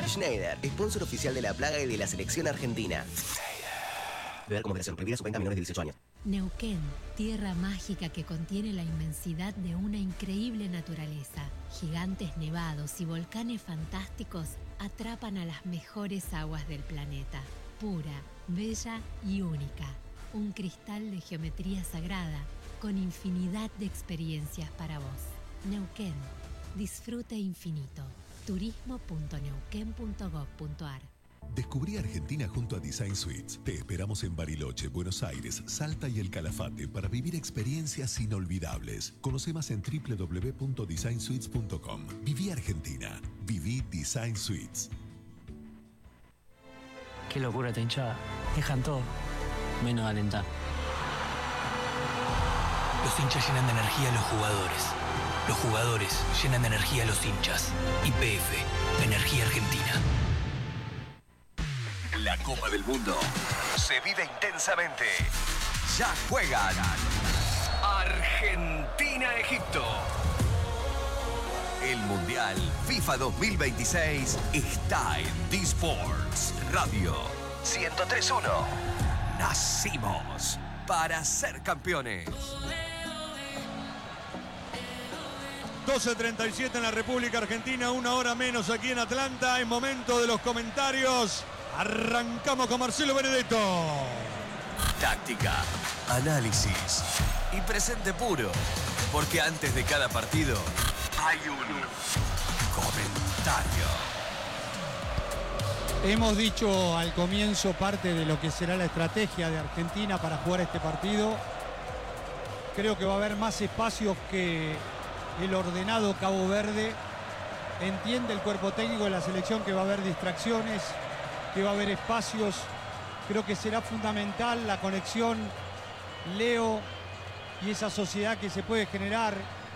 Schneider, sponsor oficial de La Plaga y de la selección argentina. Beber como operación prohibida, suspenda a menores de 18 años. Neuquén, tierra mágica que contiene la inmensidad de una increíble naturaleza. Gigantes nevados y volcanes fantásticos atrapan a las mejores aguas del planeta. Pura, bella y única. Un cristal de geometría sagrada con infinidad de experiencias para vos. Neuquén, disfrute infinito. turismo.neuquén.gov.ar. Descubrí Argentina junto a Design Suites. Te esperamos en Bariloche, Buenos Aires, Salta y El Calafate para vivir experiencias inolvidables. Conoce más en www.designsuites.com. Viví Argentina. Viví Design Suites. Qué locura esta hinchada. Dejan todo, menos alentar. Los hinchas llenan de energía a los jugadores. Los jugadores llenan de energía a los hinchas. YPF, Energía Argentina. La Copa del Mundo se vive intensamente. Ya juegan Argentina-Egipto. El Mundial FIFA 2026 está en D-Sports Radio 103.1. Nacimos para ser campeones. 12:37 en la República Argentina, una hora menos aquí en Atlanta. Es momento de los comentarios. Arrancamos con Marcelo Benedetto. Táctica, análisis y presente puro. Porque antes de cada partido hay un comentario. Hemos dicho al comienzo parte de lo que será la estrategia de Argentina para jugar este partido. Creo que va a haber más espacios que el ordenado Cabo Verde. Entiende el cuerpo técnico de la selección que va a haber distracciones, que va a haber espacios. Creo que será fundamental la conexión Leo y esa sociedad que se puede generar,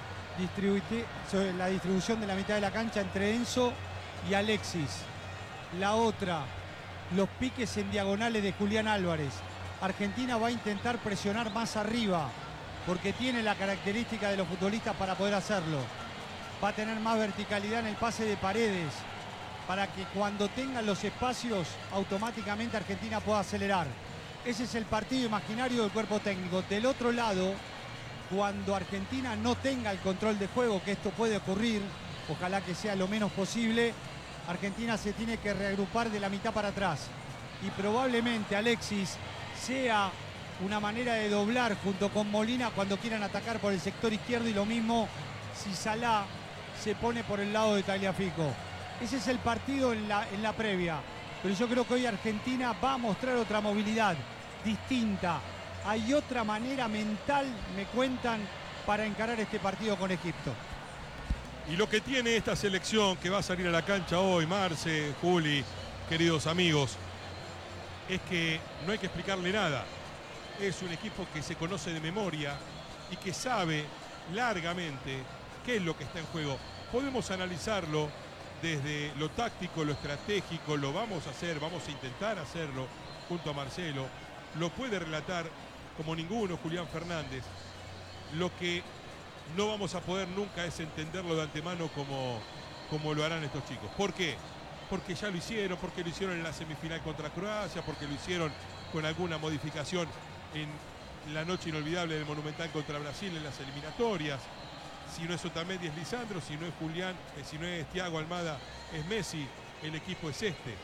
la distribución de la mitad de la cancha entre Enzo y Alexis. La otra, los piques en diagonales de Julián Álvarez. Argentina va a intentar presionar más arriba porque tiene la característica de los futbolistas para poder hacerlo. Va a tener más verticalidad en el pase de Paredes, para que cuando tengan los espacios automáticamente Argentina pueda acelerar. Ese es el partido imaginario del cuerpo técnico. Del otro lado, cuando Argentina no tenga el control de juego, que esto puede ocurrir, ojalá que sea lo menos posible, Argentina se tiene que reagrupar de la mitad para atrás. Y probablemente Alexis sea una manera de doblar junto con Molina cuando quieran atacar por el sector izquierdo, y lo mismo si Salah se pone por el lado de Tagliafico. Ese es el partido en la previa. Pero yo creo que hoy Argentina va a mostrar otra movilidad distinta. Hay otra manera mental, me cuentan, para encarar este partido con Egipto. Y lo que tiene esta selección que va a salir a la cancha hoy, Marce, Juli, queridos amigos, es que no hay que explicarle nada. Es un equipo que se conoce de memoria y que sabe largamente qué es lo que está en juego. Podemos analizarlo desde lo táctico, lo estratégico, lo vamos a hacer, vamos a intentar hacerlo junto a Marcelo. Lo puede relatar como ninguno Julián Fernández. Lo que no vamos a poder nunca es entenderlo de antemano como lo harán estos chicos. ¿Por qué? Porque ya lo hicieron, porque lo hicieron en la semifinal contra Croacia, porque lo hicieron con alguna modificación en la noche inolvidable del Monumental contra Brasil en las eliminatorias. Si no es Otamendi es Lisandro, si no es Julián, si no es Thiago Almada es Messi, el equipo es este.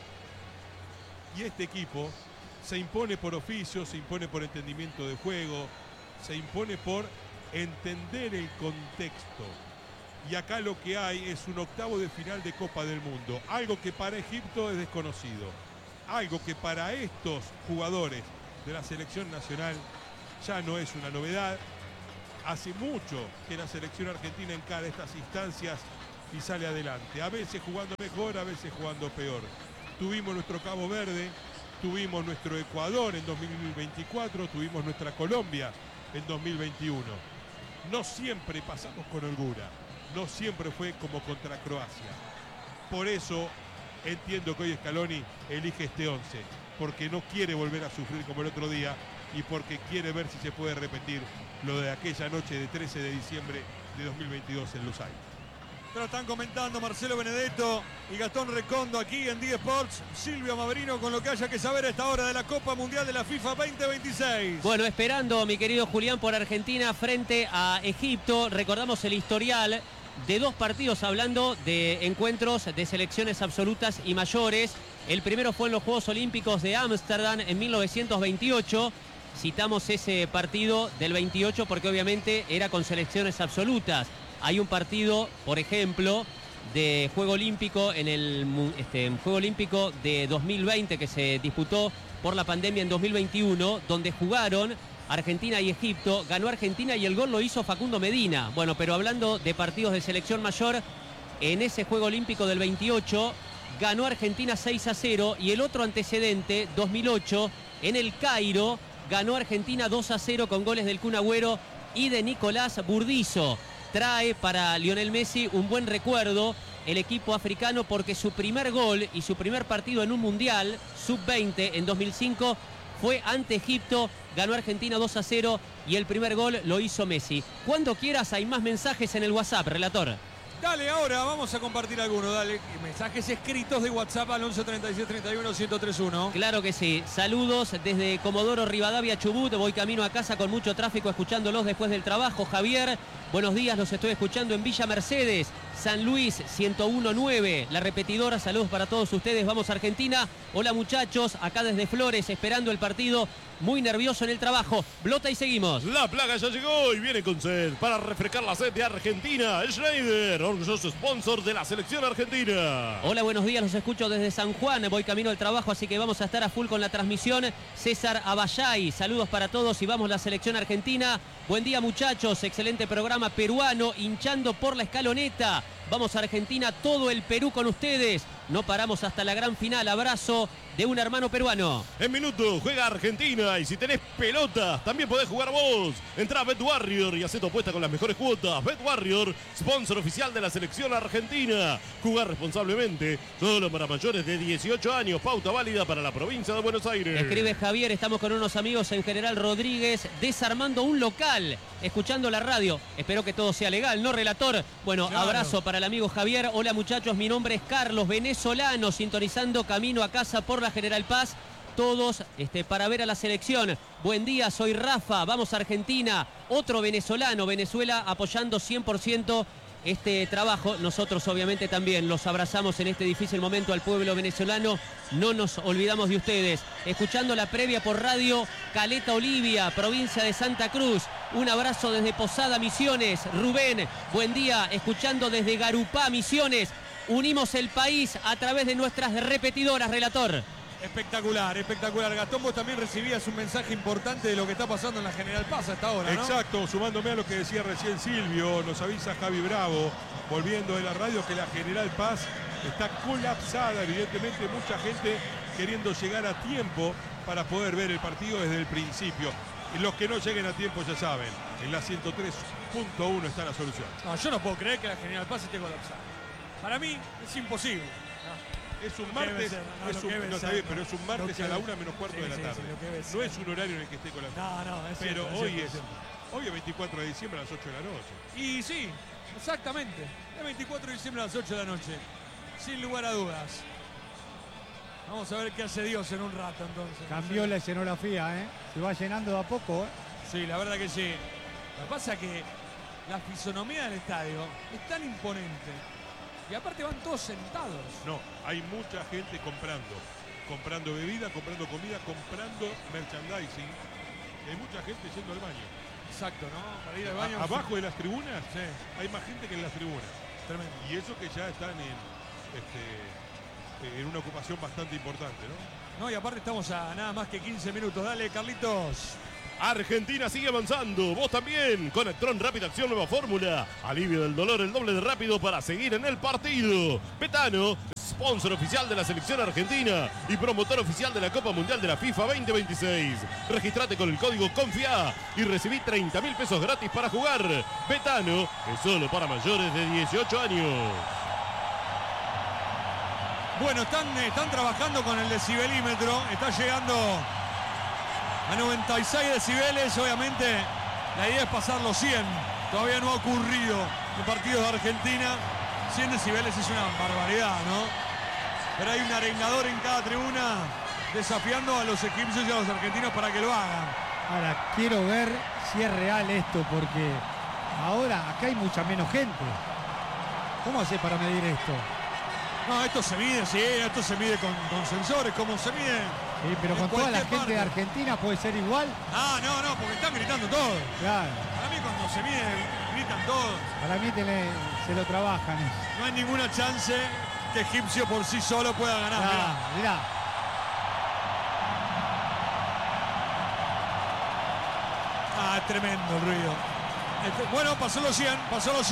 Y este equipo se impone por oficio, se impone por entendimiento de juego, se impone por entender el contexto. Y acá lo que hay es un octavo de final de Copa del Mundo, algo que para Egipto es desconocido, algo que para estos jugadores de la selección nacional ya no es una novedad. Hace mucho que la selección argentina encara estas instancias y sale adelante, a veces jugando mejor, a veces jugando peor. Tuvimos nuestro Cabo Verde, tuvimos nuestro Ecuador en 2024, tuvimos nuestra Colombia en 2021. No siempre pasamos con holgura, no siempre fue como contra Croacia. Por eso entiendo que hoy Scaloni elige este 11, porque no quiere volver a sufrir como el otro día y porque quiere ver si se puede repetir lo de aquella noche de 13 de diciembre de 2022 en Lusail. Pero están comentando Marcelo Benedetto y Gastón Recondo aquí en D Sports. Silvio Mavrino con lo que haya que saber a esta hora de la Copa Mundial de la FIFA 2026. Bueno, esperando, mi querido Julián, por Argentina frente a Egipto. Recordamos el historial de 2 partidos hablando de encuentros de selecciones absolutas y mayores. El primero fue en los Juegos Olímpicos de Ámsterdam en 1928. Citamos ese partido del 28 porque obviamente era con selecciones absolutas. Hay un partido, por ejemplo, de Juego Olímpico en el Juego Olímpico de 2020 que se disputó por la pandemia en 2021, donde jugaron Argentina y Egipto. Ganó Argentina y el gol lo hizo Facundo Medina. Bueno, pero hablando de partidos de selección mayor, en ese Juego Olímpico del 28 ganó Argentina 6-0 y el otro antecedente, 2008, en el Cairo, ganó Argentina 2-0 con goles del Kun Agüero y de Nicolás Burdizo. Trae para Lionel Messi un buen recuerdo el equipo africano porque su primer gol y su primer partido en un mundial sub-20 en 2005 fue ante Egipto, ganó Argentina 2-0 y el primer gol lo hizo Messi. Cuando quieras hay más mensajes en el WhatsApp, relator. Dale, ahora vamos a compartir algunos, dale, mensajes escritos de WhatsApp al 11 36 31 1031. Claro que sí, saludos desde Comodoro Rivadavia, Chubut, voy camino a casa con mucho tráfico escuchándolos después del trabajo. Javier, buenos días, los estoy escuchando en Villa Mercedes, San Luis 101.9, la repetidora, saludos para todos ustedes, vamos Argentina. Hola muchachos, acá desde Flores esperando el partido. Muy nervioso en el trabajo. Blota y seguimos. La plaga ya llegó y viene con sed para refrescar la sed de Argentina. Schneider, orgulloso sponsor de la selección argentina. Hola, buenos días. Los escucho desde San Juan. Voy camino al trabajo, así que vamos a estar a full con la transmisión. César Abayay, saludos para todos y vamos la selección argentina. Buen día, muchachos. Excelente programa peruano, hinchando por la escaloneta. Vamos a Argentina, todo el Perú con ustedes. No paramos hasta la gran final. Abrazo de un hermano peruano. En minutos juega Argentina y si tenés pelotas también podés jugar vos. Entrá a BetWarrior y hacé tu apuesta con las mejores cuotas. BetWarrior, sponsor oficial de la selección argentina. Jugar responsablemente, solo para mayores de 18 años. Pauta válida para la provincia de Buenos Aires. Escribe Javier, estamos con unos amigos en General Rodríguez desarmando un local, escuchando la radio. Espero que todo sea legal, ¿no, relator? Bueno, claro. Abrazo para el amigo Javier. Hola muchachos, mi nombre es Carlos, venezolano, sintonizando camino a casa por la General Paz. Todos para ver a la selección. Buen día, soy Rafa, vamos a Argentina. Otro venezolano, Venezuela apoyando 100% este trabajo. Nosotros obviamente también los abrazamos en este difícil momento al pueblo venezolano. No nos olvidamos de ustedes. Escuchando la previa por radio, Caleta Olivia, provincia de Santa Cruz. Un abrazo desde Posada, Misiones. Rubén, buen día, escuchando desde Garupá, Misiones. Unimos el país a través de nuestras repetidoras, relator. Espectacular, espectacular. Gastón, vos también recibías un mensaje importante de lo que está pasando en la General Paz hasta ahora, ¿no? Exacto, sumándome a lo que decía recién Silvio, nos avisa Javi Bravo, volviendo de la radio, que la General Paz está colapsada, evidentemente mucha gente queriendo llegar a tiempo para poder ver el partido desde el principio. Y los que no lleguen a tiempo ya saben, en la 103.1 está la solución. No, yo no puedo creer que la General Paz esté colapsada. Para mí es imposible. Es un martes, pero es un martes a la 1 menos cuarto de la tarde. No es un horario en el que esté colapsado. No, pero hoy es 24 de diciembre a las 8 de la noche. Y sí, exactamente. Es 24 de diciembre a las 8 de la noche. Sin lugar a dudas. Vamos a ver qué hace Dios en un rato entonces. Cambió la escenografía, ¿eh? Se va llenando de a poco, ¿eh? Sí, la verdad que sí. Lo que pasa es que la fisonomía del estadio es tan imponente. Y aparte van todos sentados. No, hay mucha gente comprando bebida, comprando comida, comprando merchandising. Hay mucha gente yendo al baño. Exacto, ¿no? Para ir al baño. Abajo de las tribunas, sí, hay más gente que en las tribunas. Tremendo. Y eso que ya están en una ocupación bastante importante, ¿no? No, y aparte estamos a nada más que 15 minutos. Dale, Carlitos. Argentina sigue avanzando, vos también. Con Actron Rápida Acción Nueva Fórmula. Alivio del dolor, el doble de rápido para seguir en el partido. Betano, sponsor oficial de la selección argentina y promotor oficial de la Copa Mundial de la FIFA 2026. Registrate con el código CONFIA y recibí 30.000 pesos gratis para jugar. Betano es solo para mayores de 18 años. Bueno, están trabajando con el decibelímetro. Está llegando a 96 decibeles, obviamente la idea es pasar los 100. Todavía no ha ocurrido en partidos de Argentina. 100 decibeles es una barbaridad, ¿no? Pero hay un arengador en cada tribuna desafiando a los egipcios y a los argentinos para que lo hagan. Ahora, quiero ver si es real esto, porque ahora acá hay mucha menos gente. ¿Cómo hace para medir esto? No, esto se mide, sí, esto se mide con sensores, como se mide. Sí, pero con toda la gente de Argentina puede ser igual. Ah, no, porque están gritando todos. Claro. Para mí cuando se mide, gritan todos. Para mí se lo trabajan. No hay ninguna chance que Egipcio por sí solo pueda ganar. Mirá. Ah, es tremendo el ruido. Bueno, pasó los 100.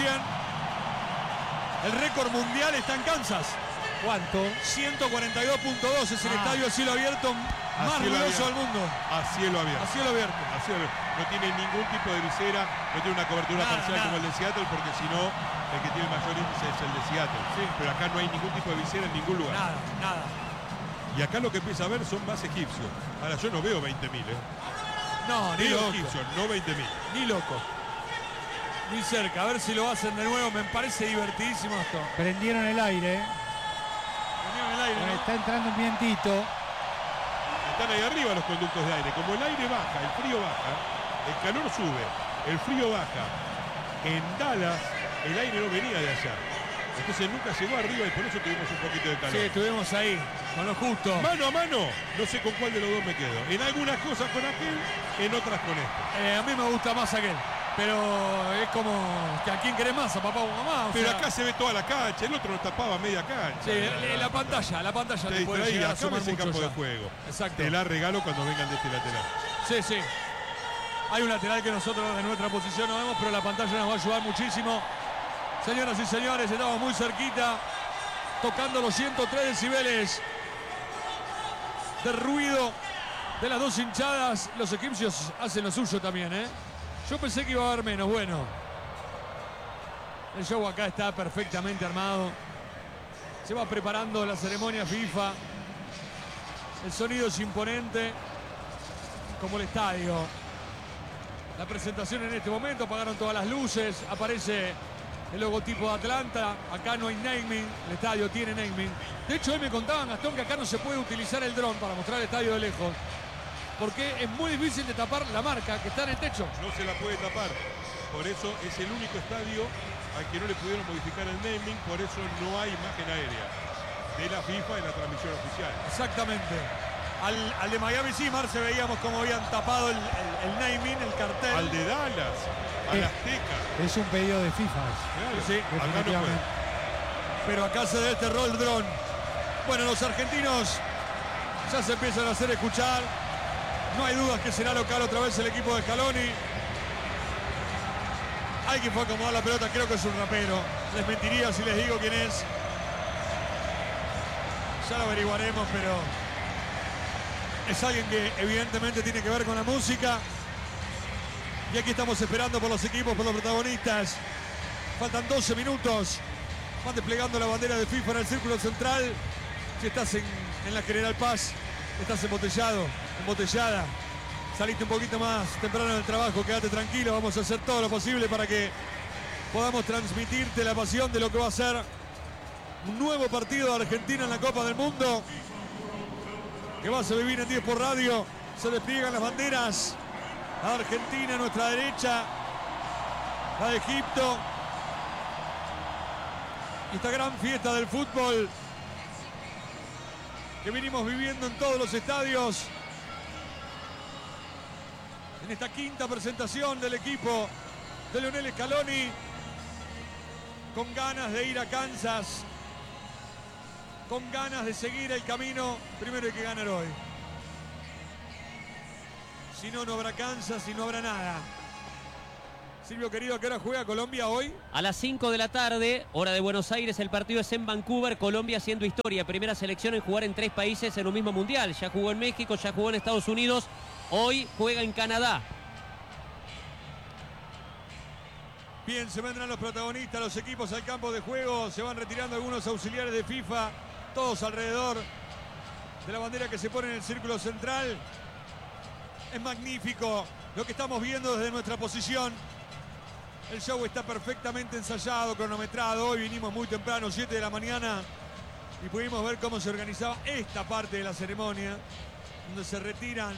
El récord mundial está en Kansas. ¿Cuánto? 142.2 es el estadio a cielo abierto más ruidoso del mundo. A cielo abierto. A cielo abierto. No tiene ningún tipo de visera, no tiene una cobertura parcial como el de Seattle, porque si no, el que tiene el mayor índice es el de Seattle. Sí. Pero acá no hay ningún tipo de visera en ningún lugar. Nada. Y acá lo que empieza a ver son más egipcios. Ahora yo no veo 20.000, No, ni loco. Egipcios, no 20.000. Ni loco. Ni cerca. A ver si lo hacen de nuevo. Me parece divertidísimo esto. Prendieron el aire. ¿no? Está entrando un vientito. Están ahí arriba los conductos de aire. Como el aire baja, el frío baja, el calor sube, el frío baja. En Dallas el aire no venía de allá. Entonces nunca llegó arriba y por eso tuvimos un poquito de calor. Sí, estuvimos ahí, con lo justo. Mano a mano, no sé con cuál de los dos me quedo. En algunas cosas con aquel, en otras con este. A mí me gusta más aquel. Pero es como que a quién querés más, a papá o mamá. Pero acá se ve toda la cancha, el otro nos tapaba media cancha. Sí, la pantalla te puede llegar a sumar mucho campo ya. de juego. Exacto. Te la regalo cuando vengan de este lateral. Sí. Hay un lateral que nosotros de nuestra posición no vemos, pero la pantalla nos va a ayudar muchísimo. Señoras y señores, estamos muy cerquita, tocando los 103 decibeles de ruido de las dos hinchadas. Los egipcios hacen lo suyo también, Yo pensé que iba a haber menos. Bueno, el show acá está perfectamente armado. Se va preparando la ceremonia FIFA. El sonido es imponente, como el estadio. La presentación en este momento, apagaron todas las luces, aparece el logotipo de Atlanta. Acá no hay naming, el estadio tiene naming. De hecho, hoy me contaban, Gastón, que acá no se puede utilizar el dron para mostrar el estadio de lejos, porque es muy difícil de tapar la marca que está en el techo. No se la puede tapar. Por eso es el único estadio al que no le pudieron modificar el naming. Por eso no hay imagen aérea de la FIFA en la transmisión oficial. Exactamente. Al de Miami sí, Marce, veíamos cómo habían tapado el naming, el cartel. Al de Dallas, al Azteca. Es un pedido de FIFA. Claro, sí, acá no puede. Pero acá se desterró el dron. Bueno, los argentinos ya se empiezan a hacer escuchar. No hay dudas que será local otra vez el equipo de Scaloni. Alguien fue a acomodar la pelota, creo que es un rapero. Les mentiría si les digo quién es. Ya lo averiguaremos, pero es alguien que evidentemente tiene que ver con la música. Y aquí estamos esperando por los equipos, por los protagonistas. Faltan 12 minutos. Van desplegando la bandera de FIFA en el círculo central. Si estás en la General Paz, estás embotellado, embotellada. Saliste un poquito más temprano del trabajo, quédate tranquilo. Vamos a hacer todo lo posible para que podamos transmitirte la pasión de lo que va a ser un nuevo partido de Argentina en la Copa del Mundo, que vas a vivir en 10 por radio. Se despliegan las banderas. La de Argentina a nuestra derecha, la de Egipto. Y esta gran fiesta del fútbol que venimos viviendo en todos los estadios. En esta quinta presentación del equipo de Lionel Scaloni, con ganas de ir a Kansas, con ganas de seguir el camino. Primero hay que ganar hoy. Si no, no habrá Kansas y no habrá nada. Silvio, querido, ¿a qué hora juega Colombia hoy? A las 5 de la tarde, hora de Buenos Aires. El partido es en Vancouver. Colombia haciendo historia. Primera selección en jugar en 3 países en un mismo mundial. Ya jugó en México, ya jugó en Estados Unidos. Hoy juega en Canadá. Bien, se vendrán los protagonistas, los equipos al campo de juego. Se van retirando algunos auxiliares de FIFA. Todos alrededor de la bandera que se pone en el círculo central. Es magnífico lo que estamos viendo desde nuestra posición. El show está perfectamente ensayado, cronometrado. Hoy vinimos muy temprano, 7 de la mañana, y pudimos ver cómo se organizaba esta parte de la ceremonia, donde se retiran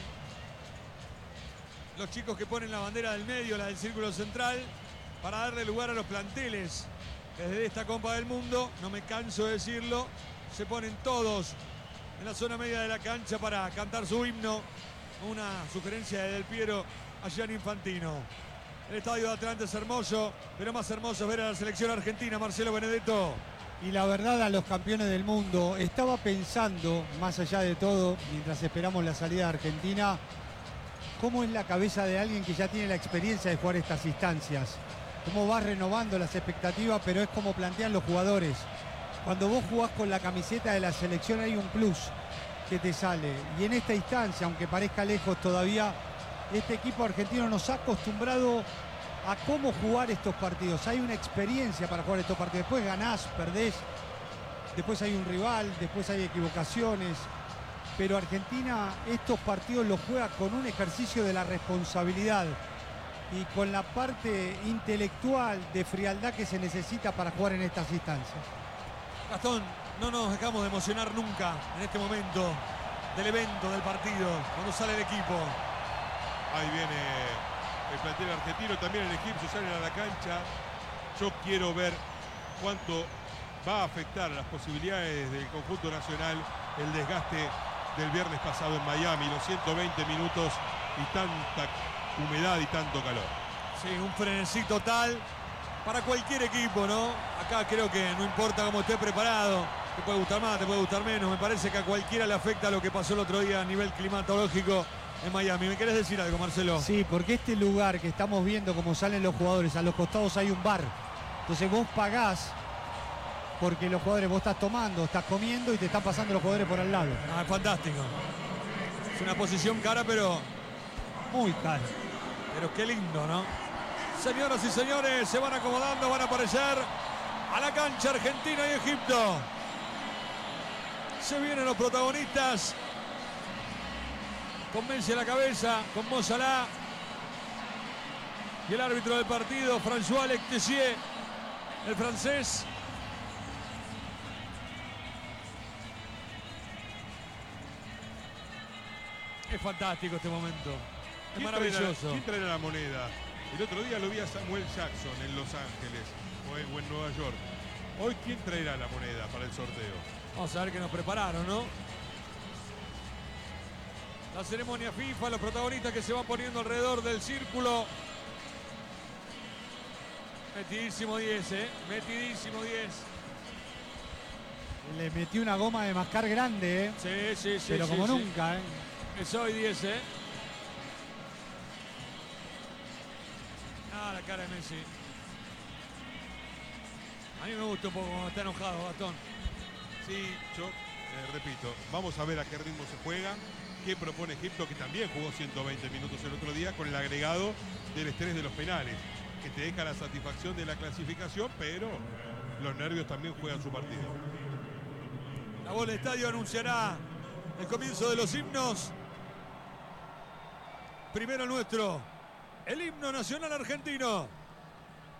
los chicos que ponen la bandera del medio, la del círculo central, para darle lugar a los planteles que desde esta Copa del Mundo, no me canso de decirlo, se ponen todos en la zona media de la cancha para cantar su himno. Una sugerencia de Del Piero a Gianni Infantino. El estadio de Atlanta es hermoso, pero más hermoso es ver a la selección argentina, Marcelo Benedetto. Y la verdad, a los campeones del mundo, estaba pensando, más allá de todo, mientras esperamos la salida de Argentina, cómo es la cabeza de alguien que ya tiene la experiencia de jugar estas instancias. Cómo va renovando las expectativas, pero es como plantean los jugadores. Cuando vos jugás con la camiseta de la selección hay un plus que te sale. Y en esta instancia, aunque parezca lejos todavía, este equipo argentino nos ha acostumbrado a cómo jugar estos partidos. Hay una experiencia para jugar estos partidos. Después ganás, perdés, después hay un rival, después hay equivocaciones. Pero Argentina estos partidos los juega con un ejercicio de la responsabilidad y con la parte intelectual de frialdad que se necesita para jugar en estas instancias. Gastón, no nos dejamos de emocionar nunca en este momento del evento, del partido, cuando sale el equipo. Ahí viene el plantel argentino, también el egipcio salen a la cancha. Yo quiero ver cuánto va a afectar las posibilidades del conjunto nacional el desgaste del viernes pasado en Miami, los 120 minutos y tanta humedad y tanto calor. Sí, un frenesí total para cualquier equipo, ¿no? Acá creo que no importa cómo esté preparado, te puede gustar más, te puede gustar menos. Me parece que a cualquiera le afecta lo que pasó el otro día a nivel climatológico en Miami. ¿Me querés decir algo, Marcelo? Sí, porque este lugar que estamos viendo cómo salen los jugadores, a los costados hay un bar. Entonces vos pagás porque los jugadores, vos estás tomando, estás comiendo y te están pasando los jugadores por al lado. Ah, es fantástico. Es una posición cara, pero muy cara. Pero qué lindo, ¿no? Señoras y señores, se van acomodando, van a aparecer a la cancha Argentina y Egipto. Se vienen los protagonistas. Convence la cabeza con Mo Salah. Y el árbitro del partido, François Lectessier, el francés. Es fantástico este momento. Es maravilloso. ¿Quién traerá la moneda? El otro día lo vi a Samuel Jackson en Los Ángeles o en Nueva York. Hoy, ¿quién traerá la moneda para el sorteo? Vamos a ver qué nos prepararon, ¿no? La ceremonia FIFA, los protagonistas que se van poniendo alrededor del círculo. Metidísimo 10, ¿eh? Metidísimo 10. Le metió una goma de mascar grande, ¿eh? Sí, sí, sí. Pero sí, como sí. nunca, ¿eh? Es hoy 10, ¿eh? Ah, la cara de Messi. A mí me gusta un poco cuando está enojado, Gastón. Sí, yo repito, vamos a ver a qué ritmo se juega, qué propone Egipto, que también jugó 120 minutos el otro día con el agregado del estrés de los penales, que te deja la satisfacción de la clasificación, pero los nervios también juegan su partido. La voz del estadio anunciará el comienzo de los himnos. Primero nuestro, el himno nacional argentino.